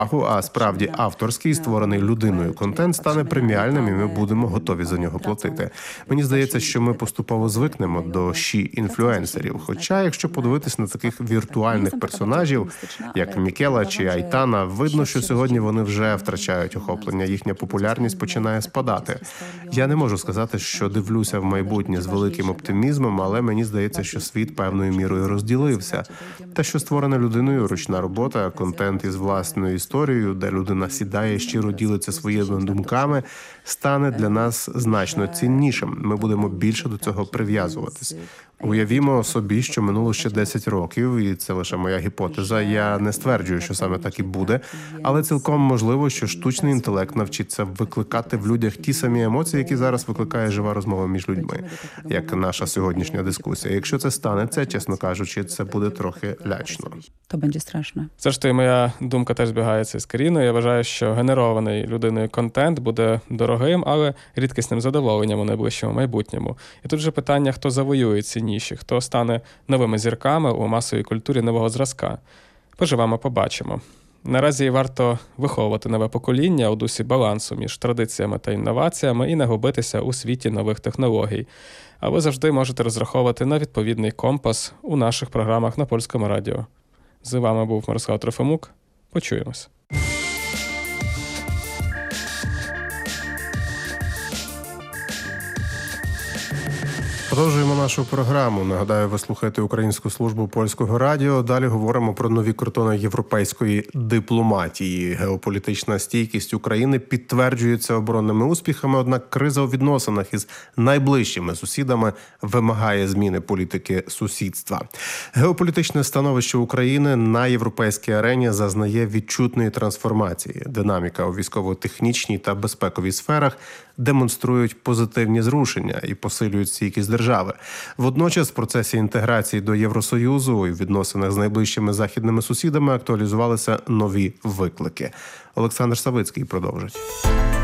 А справді авторський, створений людиною контент стане преміальним, і ми будемо готові за нього платити. Мені здається, що ми поступово звикнемо до інфлюенсерів. Хоча, якщо подивитись на таких віртуальних персонажів, як Мікела чи Айтана, видно, що сьогодні вони вже втрачають охоплення, їхня популярність починає спадати. Я не можу сказати, що дивлюся в майбутнє з великим оптимізмом, але мені здається, що світ певною мірою розділився. Те, що створена людиною, ручна робота, контент із власною історією, де людина сідає і щиро ділиться своїми думками, стане для нас значно ціннішим. Ми будемо більше до цього прив'язуватись. Уявімо собі, що минуло ще 10 років, і це лише моя гіпотеза. Я не стверджую, що саме так і буде, але цілком можливо, що штучний інтелект навчиться викликати в людях ті самі емоції, які зараз викликає жива розмова між людьми, як наша сьогоднішня дискусія. Якщо це станеться, чесно кажучи, це буде трохи лячно. То буде страшно. Зрештою, моя думка теж збігається з Каріною. Я вважаю, що генерований людиною контент буде дорогим, але рідкісним задоволенням у найближчому майбутньому. І тут же питання, хто завоює ці ніші, хто стане новими зірками у масовій культурі нового зразка. Поживемо, побачимо. Наразі варто виховувати нове покоління у дусі балансу між традиціями та інноваціями і не губитися у світі нових технологій. А ви завжди можете розраховувати на відповідний компас у наших програмах на Польському радіо. З вами був Мирослав Трофимук. Почуємось. Продовжуємо нашу програму. Нагадаю, ви слухаєте Українську службу Польського радіо. Далі говоримо про нові кордони європейської дипломатії. Геополітична стійкість України підтверджується оборонними успіхами, однак криза у відносинах із найближчими сусідами вимагає зміни політики сусідства. Геополітичне становище України на європейській арені зазнає відчутної трансформації. Динаміка у військово-технічній та безпековій сферах демонструють позитивні зрушення і посилюють стійкість держави. Водночас в процесі інтеграції до Євросоюзу і в відносинах з найближчими західними сусідами актуалізувалися нові виклики. Олександр Савицький продовжить.